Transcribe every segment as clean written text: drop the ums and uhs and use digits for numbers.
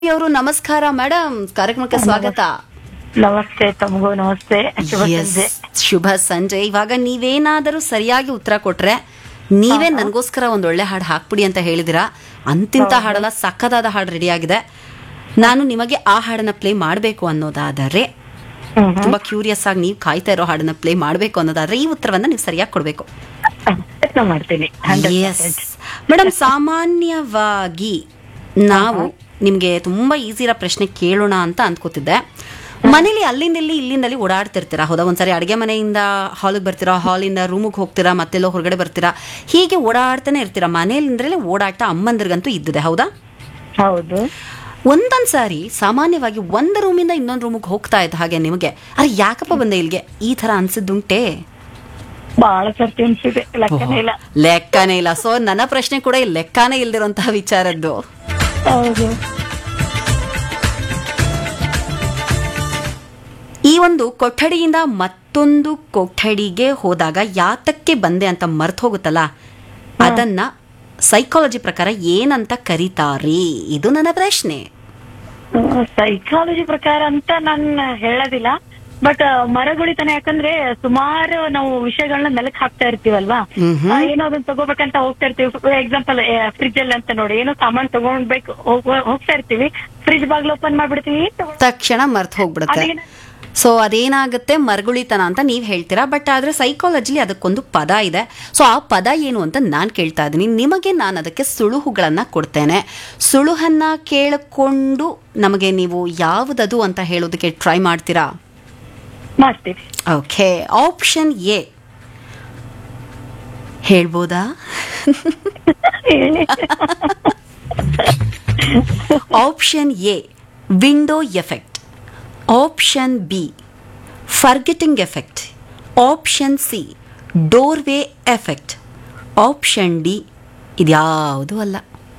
ಅವರು ನಮಸ್ಕಾರ ಮೇಡಮ್, ಕಾರ್ಯಕ್ರಮಕ್ಕೆ ಸ್ವಾಗತ. ನಮಸ್ತೆ, ತಮಗೂ ನಮಸ್ತೆ. ಶುಭ Yes, ಸಂಜೆ. ಶುಭ ಸಂಜೆ. ಇವಾಗ ನೀವೇನಾದರೂ ಸರಿಯಾಗಿ ಉತ್ತರ ಕೊಟ್ರೆ ನೀವೇ ನನಗೋಸ್ಕರ ಒಂದ್ ಒಳ್ಳೆ ಹಾಡು ಹಾಕ್ಬಿಡಿ ಅಂತ ಹೇಳಿದಿರಾ. ಅಂತಿಂತ ಹಾಡಲ್ಲ, ಸಕ್ಕದಾದ ಹಾಡು ರೆಡಿ ಆಗಿದೆ. ನಾನು ನಿಮಗೆ ಆ ಹಾಡನ್ನ ಪ್ಲೇ ಮಾಡಬೇಕು ಅನ್ನೋದಾದರೆ, ತುಂಬಾ ಕ್ಯೂರಿಯಸ್ ಆಗಿ ನೀವು ಕಾಯ್ತಾ ಇರೋ ಹಾಡನ್ನ ಪ್ಲೇ ಮಾಡಬೇಕು ಅನ್ನೋದಾದ್ರೆ ಈ ಉತ್ತರವನ್ನ ನೀವು ಸರಿಯಾಗಿ ಕೊಡ್ಬೇಕು. ಪ್ರಯತ್ನ ಮಾಡ್ತೀನಿ. ಎಸ್ ಮೇಡಮ್, ಸಾಮಾನ್ಯವಾಗಿ ನಾವು ನಿಮ್ಗೆ ತುಂಬಾ ಈಸಿ ಇರೋ ಪ್ರಶ್ನೆ ಕೇಳೋಣ ಅಂತ ಅಂದ್ಕೋತಿದ್ದೆ. ಮನೇಲಿ ಅಲ್ಲಿಂದಲ್ಲಿ ಇಲ್ಲಿಂದಲ್ಲಿ ಓಡಾಡ್ತಿರ್ತೀರಾ, ಹೌದಾ? ಒಂದ್ಸರಿ ಅಡುಗೆ ಮನೆಯಿಂದ ಹಾಲಿಗೆ ಬರ್ತೀರಾ, ಹಾಲಿಂದ ರೂಮಿಗೆ ಹೋಗ್ತೀರಾ, ಮತ್ತೆಲ್ಲೋ ಹೊರಗಡೆ ಬರ್ತೀರಾ, ಹೀಗೆ ಓಡಾಡ್ತಾನೆ ಇರ್ತೀರಾ. ಮನೇಲಿಂದ್ರಲ್ಲೇ ಓಡಾಟ ಅಮ್ಮಂದ್ರಿಗಂತೂ ಇದ್ದಿದೆ, ಹೌದಾ? ಹೌದು. ಒಂದೊಂದ್ ಸಾರಿ ಸಾಮಾನ್ಯವಾಗಿ ಒಂದು ರೂಮಿಂದ ಇನ್ನೊಂದು ರೂಮಿಗೆ ಹೋಗ್ತಾ ಇದ್ದ ಹಾಗೆ ನಿಮಗೆ ಅರೆ ಯಾಕಪ್ಪ ಬಂದೆ ಇಲ್ಲಿಗೆ ಈ ತರ ಅನ್ಸಿದ್ದುಂಟೆ? ಬಹಳ ಸರ್ತಿ ಅನ್ಸಿದೆ, ಲೆಕ್ಕನೇ ಇಲ್ಲ. ಲೆಕ್ಕನೇ ಇಲ್ಲ. ಸೊ ನನ್ನ ಪ್ರಶ್ನೆ ಕೂಡ ಈ ಲೆಕ್ಕನೇ ಇಲ್ದಿರೋಂತಹ ವಿಚಾರದ್ದು. ಹೌದು. ಈ ಒಂದು ಕೊಠಡಿಯಿಂದ ಮತ್ತೊಂದು ಕೊಠಡಿಗೆ ಹೋದಾಗ ಯಾತಕ್ಕೆ ಬಂದೆ ಅಂತ ಮರ್ತು ಹೋಗುತ್ತಲ್ಲ, ಅದನ್ನ ಸೈಕಾಲಜಿ ಪ್ರಕಾರ ಏನಂತ ಕರೀತಾರೆ? ಇದು ನನ್ನ ಪ್ರಶ್ನೆ. ಸೈಕಾಲಜಿ ಪ್ರಕಾರ ಅಂತ ನಾನು ಹೇಳೋದಿಲ್ಲ, ಬಟ್ ಮರಗುಳಿತನ. ಯಾಕಂದ್ರೆ ಸುಮಾರು ನಾವು ವಿಷಯಗಳನ್ನ ಮೆಲಕ್ ಹಾಕ್ತಾ ಇರ್ತೀವಲ್ವಾ, ಏನೋ ಅದನ್ನ ತಗೋಬೇಕಂತ ಹೋಗ್ತಾ ಇರ್ತೀವಿ. ಎಕ್ಸಾಂಪಲ್ ಫ್ರಿಜ್ ಅಲ್ಲಿ ಅಂತ ನೋಡಿ, ಏನೋ ಸಾಮಾನ್ ತಗೊಂಡ್ಬೇಕು ಹೋಗ್ತಾ ಇರ್ತೀವಿ, ಫ್ರಿಜ್ ಬಾಗ್ಲು ಓಪನ್ ಮಾಡ್ಬಿಡ್ತೀವಿ, ತಕ್ಷಣ ಮರ್ತು ಹೋಗ್ಬಿಡುತ್ತೆ. ಸೊ ಅದೇನಾಗುತ್ತೆ, ಮರಗುಳಿತನ ಅಂತ ನೀವ್ ಹೇಳ್ತೀರಾ. ಬಟ್ ಆದ್ರೆ ಸೈಕಾಲಜಿಲಿ ಅದಕ್ಕೊಂದು ಪದ ಇದೆ. ಸೊ ಆ ಪದ ಏನು ಅಂತ ನಾನ್ ಕೇಳ್ತಾ ಇದ್ದೀನಿ. ನಿಮಗೆ ನಾನು ಅದಕ್ಕೆ ಸುಳುಹುಗಳನ್ನ ಕೊಡ್ತೇನೆ. ಸುಳುಹನ್ನ ಕೇಳಿಕೊಂಡು ನಮಗೆ ನೀವು ಯಾವುದದು ಅಂತ ಹೇಳೋದಕ್ಕೆ ಟ್ರೈ ಮಾಡ್ತೀರಾ? ಮಾಡ್ತೀವಿ. ಓಕೆ, ಆಪ್ಷನ್ ಎ ಹೇಳ್ಬೋದಾ? Option A window effect, option B forgetting effect, option C ಡೋರ್ವೇ effect, option D ಇದ್ಯಾವುದೂ ಅಲ್ಲ.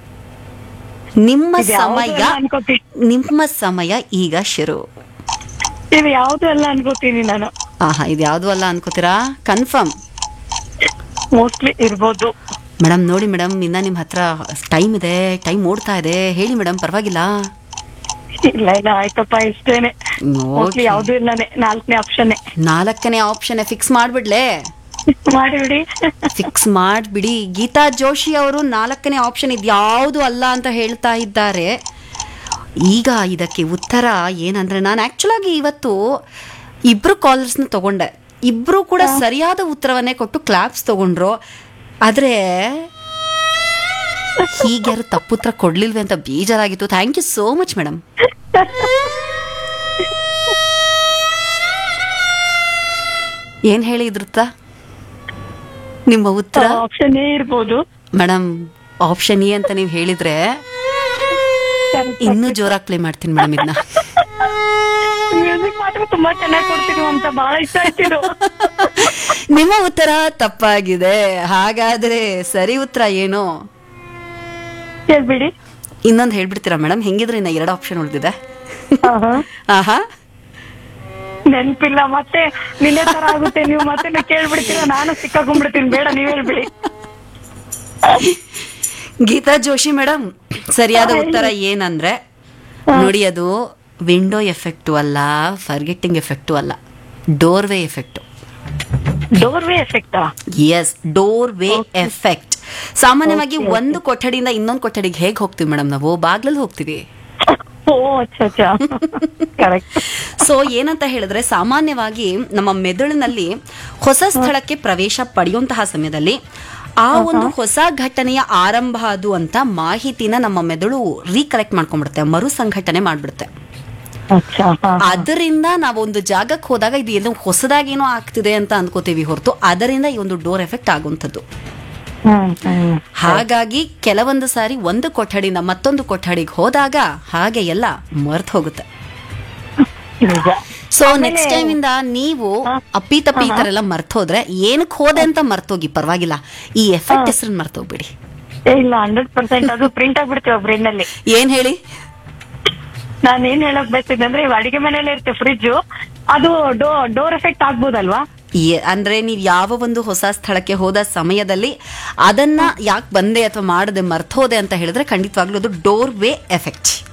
ನಿಮ್ಮ ಸಮಯ ಈಗ ಶುರು. ಇದು ಯಾವ್ದು ಅಲ್ಲ ಅನ್ಕೋತೀನಿ ನಾನು. ಆಹಾ, ಇದ್ಯಾವುದೂ ಅಲ್ಲ ಅನ್ಕೋತೀರಾ? ಕನ್ಫರ್ಮ್? ಮೋಸ್ಟ್ಲಿ ಇರ್ಬೋದು. ಮೇಡಮ್ ನೋಡಿ ಮೇಡಮ್, ಇನ್ನ ನಿಮ್ಮ ಹತ್ರ ಟೈಮ್ ಇದೆ, ಟೈಮ್ ಓಡ್ತಾ ಇದೆ. ಹೇಳಿ ಮೇಡಮ್, ಪರವಾಗಿಲ್ಲ. ಇಲ್ಲ ಇಲ್ಲ, ಆಯ್ತಪ್ಪ, ಇಷ್ಟೇನೆ. ಯಾವ್ದು ಇಲ್ಲನೆ, ನಾಲ್ಕನೇ ಆಪ್ಷನ್. ನಾಲ್ಕನೇ ಆಪ್ಷನ್ ಫಿಕ್ಸ್ ಮಾಡ್ಬಿಡ್ಲೆ? ಮಾಡಿಬಿಡಿ. ಫಿಕ್ಸ್ ಮಾಡ್ಬಿಡಿ. ಗೀತಾ ಜೋಶಿ ಅವರು ನಾಲ್ಕನೇ ಆಪ್ಷನ್ ಇದ್ಯಾವುದು ಅಲ್ಲ ಅಂತ ಹೇಳ್ತಾ ಇದ್ದಾರೆ. ಈಗ ಇದಕ್ಕೆ ಉತ್ತರ ಏನಂದ್ರೆ, ನಾನು ಆಕ್ಚುಲ್ ಆಗಿ ಇವತ್ತು ಇಬ್ರು ಕಾಲರ್ಸ್ನ ತಗೊಂಡೆ. ಇಬ್ರು ಕೂಡ ಸರಿಯಾದ ಉತ್ತರವನ್ನೇ ಕೊಟ್ಟು ಕ್ಲಾಪ್ಸ್ ತಗೊಂಡ್ರು. ಆದ್ರೆ ಹೀಗ್ಯಾರು ತಪ್ಪುತ್ತರ ಕೊಡ್ಲಿಲ್ವೇ ಅಂತ ಬೇಜಾರಾಗಿತ್ತು. Thank you so much madam. ಏನ್ ಹೇಳಿದ್ರುತ್ತ ನಿಮ್ಮ ಉತ್ತರ? ಆಪ್ಷನ್ ಎ ಇರ್ಬೋದು ಮೇಡಮ್. ಆಪ್ಷನ್ ಎ ಅಂತ ನೀವು ಹೇಳಿದ್ರೆ ಇನ್ನೂ ಜೋರಾಗಿ ಪ್ಲೇ ಮಾಡ್ತೀನಿ ಮೇಡಮ್ ಇದನ್ನ. ಮ್ಯೂಸಿಕ್ ಮಾತ್ರ ತುಂಬಾ ಚೆನ್ನಾಗಿ ಕೊಡ್ತೀನಿ ಅಂತ ಬಹಳ ಇಷ್ಟ ಆಯ್ತಿದ್ರು. ನಿಮ್ಮ ಉತ್ತರ ತಪ್ಪಾಗಿದೆ. ಹಾಗಾದ್ರೆ ಸರಿ ಉತ್ತರ ಏನು ಹೇಳ್ಬಿಡಿ. ಇನ್ನೊಂದು ಹೇಳ್ಬಿಡ್ತೀರಾ ಮೇಡಮ್? ಹೆಂಗಿದ್ರೆ ಇನ್ನ 2 ಆಪ್ಷನ್ ಉಳಿದಿದೆ. ಆಹಾ, ನೆನ್ಪಿಲ್ಲ. ಮತ್ತೆ ನಿನ್ನೆ ತರ ಆಗುತ್ತೆ, ನೀವು ಮತ್ತೆ ಕೇಳ್ಬಿಡ್ತೀರಾ, ನಾನು ಸಿಕ್ಕಾಕೊಂಡ್ಬಿಡ್ತೀನಿ. ಬೇಡ, ನೀವ್ ಹೇಳ್ಬಿಡಿ. ಗೀತಾ ಜೋಶಿ ಮೇಡಮ್, ಸರಿಯಾದ ಉತ್ತರ ಏನಂದ್ರೆ ನೋಡಿ, ಅದು ವಿಂಡೋ ಎಫೆಕ್ಟು ಅಲ್ಲ, ಫರ್ಗೆಟಿಂಗ್ ಎಫೆಕ್ಟು ಅಲ್ಲ, ಡೋರ್ವೇ ಎಫೆಕ್ಟ್. ಡೋರ್ವೇ ಎಫೆಕ್ಟ್? S, ಡೋರ್ವೇ effect. ಸಾಮಾನ್ಯವಾಗಿ ಒಂದು ಕೊಠಡಿಯಿಂದ ಇನ್ನೊಂದು ಕೊಠಡಿಗೆ ಹೇಗೆ ಹೋಗ್ತೀವಿ ಮೇಡಮ್? ನಾವು ಬಾಗ್ಲಲ್ಲಿ ಹೋಗ್ತೀವಿ. ಸೊ ಏನಂತ ಹೇಳಿದ್ರೆ, ಸಾಮಾನ್ಯವಾಗಿ ನಮ್ಮ ಮೆದುಳಿನಲ್ಲಿ ಹೊಸ ಸ್ಥಳಕ್ಕೆ ಪ್ರವೇಶ ಪಡೆಯುವಂತಹ ಸಮಯದಲ್ಲಿ ಆ ಒಂದು ಹೊಸ ಘಟನೆಯ ಆರಂಭ ಅದು ಅಂತ ಮಾಹಿತಿನ ನಮ್ಮ ಮೆದುಳು ರೀಕಲೆಕ್ಟ್ ಮಾಡ್ಕೊಂಡ್ಬಿಡುತ್ತೆ, ಮರು ಸಂಘಟನೆ ಮಾಡ್ಬಿಡುತ್ತೆ. ಅದರಿಂದ ನಾವು ಒಂದು ಜಾಗಕ್ಕೆ ಹೋದಾಗ ಇದು ಏನೋ ಹೊಸದಾಗೇನೋ ಆಗ್ತಿದೆ ಅಂತ ಅನ್ಕೋತೀವಿ ಹೊರತು ಅದರಿಂದ ಈ ಒಂದು ಡೋರ್ ಎಫೆಕ್ಟ್ ಆಗುವಂಥದ್ದು. ಹಾಗಾಗಿ ಕೆಲವೊಂದು ಸಾರಿ ಒಂದು ಕೊಠಡಿಯಿಂದ ಮತ್ತೊಂದು ಕೊಠಡಿಗೆ ಹೋದಾಗ ಹಾಗೆ ಎಲ್ಲ ಮರ್ತು ಹೋಗುತ್ತೆ. ಸೊ ನೆಕ್ಸ್ಟ್ ಟೈಮ್ ಇಂದ ನೀವು ಅಪ್ಪಿ ತಪ್ಪಿ ಈ ತರ ಎಲ್ಲ ಮರ್ತೋದ್ರೆ ಏನಕ್ಕೆ ಹೋದೆ ಅಂತ ಮರ್ತೋಗಿ, ಪರವಾಗಿಲ್ಲ. ಈ ಎಫೆಕ್ಟ್ ಹೆಸರನ್ನ ಮರ್ತೋಗ್ಬಿಡಿ. ಇಲ್ಲ, 100% ಅದು ಪ್ರಿಂಟ್ ಆಗ್ಬಿಡ್ತೀವಿ ಬ್ರೈನ್ ನಲ್ಲಿ. ಏನ್ ಹೇಳಿ? ನಾನು ಏನ್ ಹೇಳಕ್ ಬಯಸಿದ್ದೆ ಅಂದ್ರೆ, ಅಡಿಗೆ ಮನೆಯಲ್ಲೇ ಇರುತ್ತೆ ಫ್ರಿಜ್, ಅದು ಡೋರ್ ಎಫೆಕ್ಟ್ ಆಗ್ಬೋದಲ್ವಾ? ಅಂದ್ರೆ ನೀವು ಯಾವ ಒಂದು ಹೊಸ ಸ್ಥಳಕ್ಕೆ ಹೋದ ಸಮಯದಲ್ಲಿ ಅದನ್ನ ಯಾಕೆ ಬಂದೆ ಅಥವಾ ಮಾಡದೆ ಮರ್ತೋದೆ ಅಂತ ಹೇಳಿದ್ರೆ ಖಂಡಿತವಾಗ್ಲೂ ಅದು ಡೋರ್ ವೇ ಎಫೆಕ್ಟ್.